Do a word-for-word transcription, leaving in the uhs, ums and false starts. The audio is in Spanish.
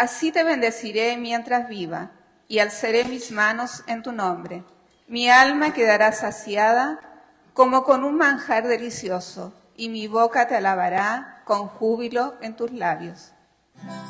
Así te bendeciré mientras viva, y alzaré mis manos en tu nombre. Mi alma quedará saciada como con un manjar delicioso, y mi boca te alabará con júbilo en tus labios.